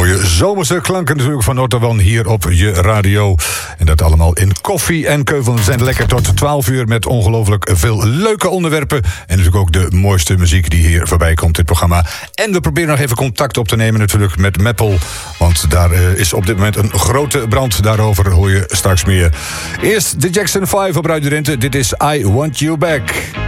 Mooie zomerse klanken natuurlijk van Noord-Holland hier op je radio. En dat allemaal in koffie en keuvel. We zijn lekker tot 12 uur met ongelooflijk veel leuke onderwerpen. En natuurlijk ook de mooiste muziek die hier voorbij komt in het programma. En we proberen nog even contact op te nemen natuurlijk met Meppel. Want daar is op dit moment een grote brand. Daarover hoor je straks meer. Eerst de Jackson 5 op Radio Drenthe. Dit is I Want You Back.